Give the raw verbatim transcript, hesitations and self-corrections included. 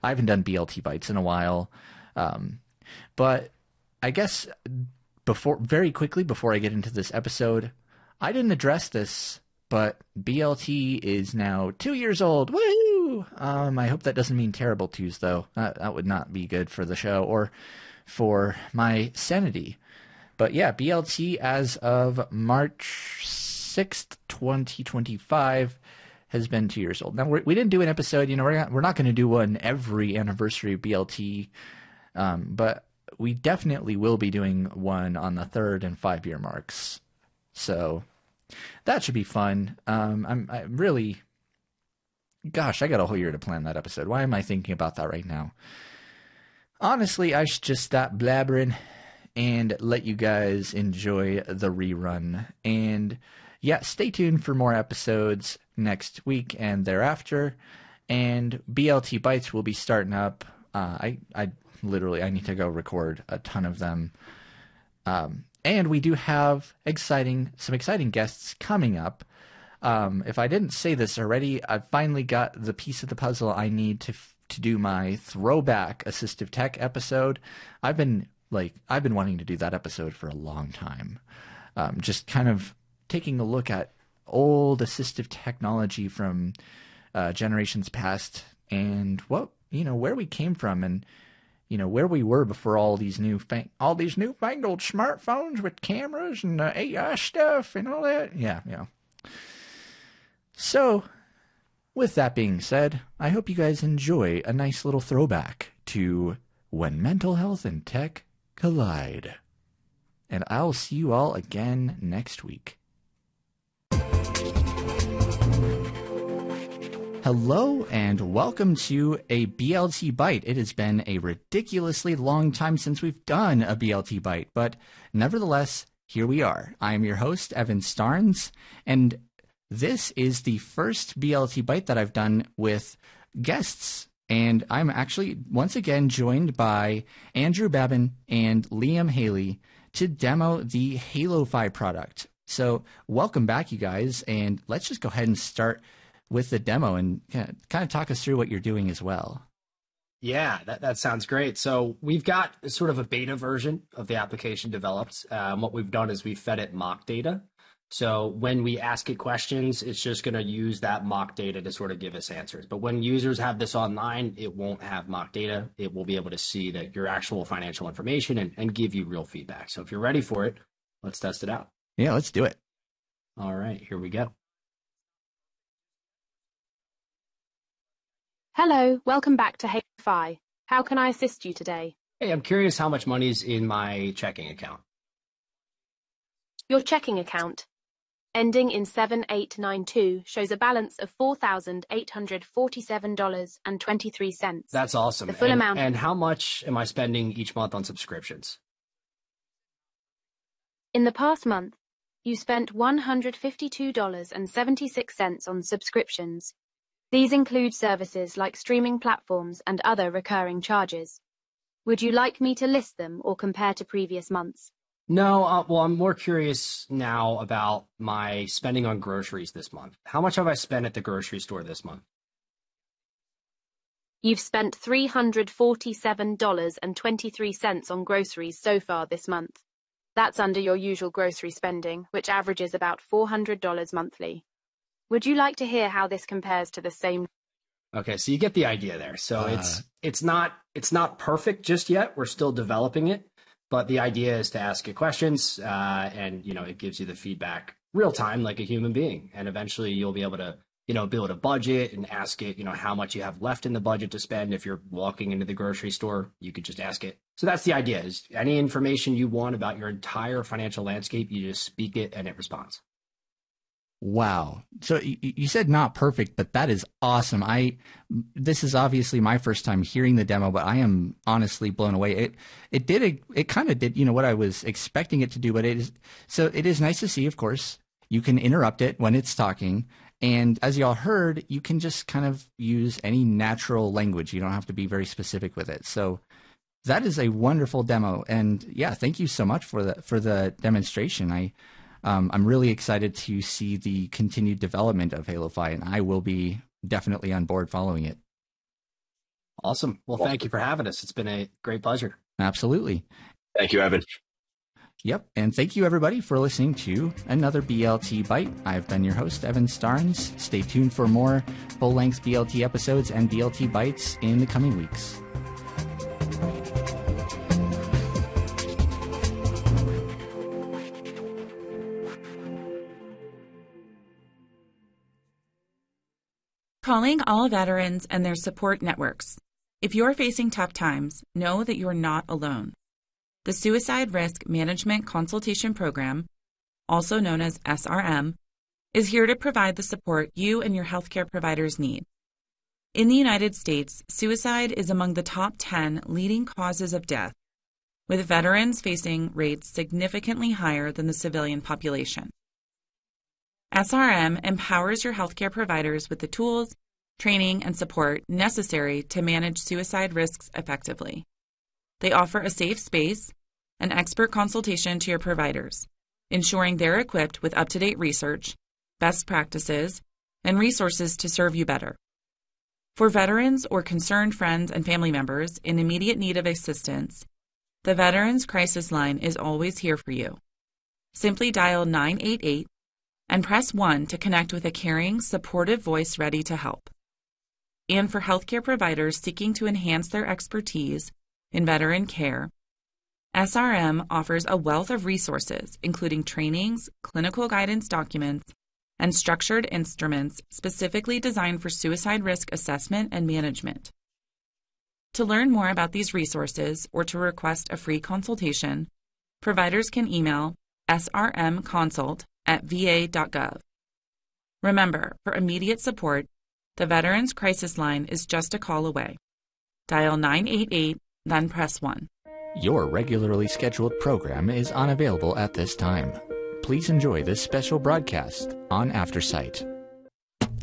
I haven't done B L T Bytes in a while. Um, but I guess before, very quickly before I get into this episode, I didn't address this, but B L T is now two years old. Woo! Um, I hope that doesn't mean terrible twos, though. That, that would not be good for the show or for my sanity. But yeah, B L T as of March sixth, twenty twenty-five has been two years old. Now, we're, we didn't do an episode. You know, we're not, we're not going to do one every anniversary of B L T, um, but we definitely will be doing one on the third and five-year marks. So that should be fun. Um, I'm, I'm really... Gosh, I got a whole year to plan that episode. Why am I thinking about that right now? Honestly, I should just stop blabbering and let you guys enjoy the rerun. And yeah, stay tuned for more episodes next week and thereafter. And B L T Bytes will be starting up. Uh, I, I literally, I need to go record a ton of them. Um, and we do have exciting, some exciting guests coming up. Um, if I didn't say this already, I've finally got the piece of the puzzle I need to to do my throwback assistive tech episode. I've been like I've been wanting to do that episode for a long time. Um, just kind of taking a look at old assistive technology from uh, generations past and what you know where we came from and you know where we were before all these new fang- all these newfangled smartphones with cameras and uh, A I stuff and all that. Yeah, yeah. So, with that being said, I hope you guys enjoy a nice little throwback to When Mental Health and Tech Collide. And I'll see you all again next week. Hello and welcome to a B L T Byte. It has been a ridiculously long time since we've done a B L T Byte, but nevertheless, here we are. I am your host, Evan Starnes, and this is the first B L T Byte that I've done with guests, and I'm actually once again joined by Andrew Babin and Liam Haley to demo the HaloFi product. So welcome back, you guys, and let's just go ahead and start with the demo and kind of talk us through what you're doing as well. Yeah, that, that sounds great. So we've got sort of a beta version of the application developed. Um, what we've done is we've fed it mock data. So when we ask it questions, it's just going to use that mock data to sort of give us answers. But when users have this online, it won't have mock data. It will be able to see that your actual financial information and, and give you real feedback. So if you're ready for it, let's test it out. Yeah, let's do it. All right, here we go. Hello, welcome back to HaloFi. How can I assist you today? Hey, I'm curious how much money is in my checking account. Your checking account, ending in seven eight nine two, shows a balance of four thousand eight hundred forty-seven dollars and twenty-three cents. That's awesome. The full and, amount. And how much am I spending each month on subscriptions? In the past month, you spent one hundred fifty-two dollars and seventy-six cents on subscriptions. These include services like streaming platforms and other recurring charges. Would you like me to list them or compare to previous months? No, uh, well, I'm more curious now about my spending on groceries this month. How much have I spent at the grocery store this month? You've spent three hundred forty-seven dollars and twenty-three cents on groceries so far this month. That's under your usual grocery spending, which averages about four hundred dollars monthly. Would you like to hear how this compares to the same? Okay, so you get the idea there. So Uh. it's it's not it's not perfect just yet. We're still developing it. But the idea is to ask it questions, uh, and, you know, it gives you the feedback real time like a human being. And eventually you'll be able to, you know, build a budget and ask it, you know, how much you have left in the budget to spend. If you're walking into the grocery store, you could just ask it. So that's the idea, is any information you want about your entire financial landscape, you just speak it and it responds. Wow. So you, you said not perfect, but that is awesome. I this is obviously my first time hearing the demo, but I am honestly blown away. It it did it, it kind of did, you know, what I was expecting it to do, but it is so it is nice to see, of course. You can interrupt it when it's talking, and as y'all heard, you can just kind of use any natural language. You don't have to be very specific with it. So that is a wonderful demo, and yeah, thank you so much for the for the demonstration. I Um, I'm really excited to see the continued development of HaloFi, and I will be definitely on board following it. Awesome. Well, thank you for having us. It's been a great pleasure. Absolutely. Thank you, Evan. Yep. And thank you, everybody, for listening to another B L T Bite. I've been your host, Evan Starnes. Stay tuned for more full-length B L T episodes and B L T Bites in the coming weeks. Calling all veterans and their support networks. If you're facing tough times, know that you're not alone. The Suicide Risk Management Consultation Program, also known as S R M, is here to provide the support you and your healthcare providers need. In the United States, suicide is among the top ten leading causes of death, with veterans facing rates significantly higher than the civilian population. S R M empowers your healthcare providers with the tools, training, and support necessary to manage suicide risks effectively. They offer a safe space and expert consultation to your providers, ensuring they're equipped with up-to-date research, best practices, and resources to serve you better. For veterans or concerned friends and family members in immediate need of assistance, the Veterans Crisis Line is always here for you. Simply dial nine eight eight and press one to connect with a caring, supportive voice ready to help. And for healthcare providers seeking to enhance their expertise in veteran care, S R M offers a wealth of resources, including trainings, clinical guidance documents, and structured instruments specifically designed for suicide risk assessment and management. To learn more about these resources or to request a free consultation, providers can email s r m consult at v a dot gov. Remember, for immediate support, the Veterans Crisis Line is just a call away. Dial nine eight eight, then press one. Your regularly scheduled program is unavailable at this time. Please enjoy this special broadcast on AfterSight.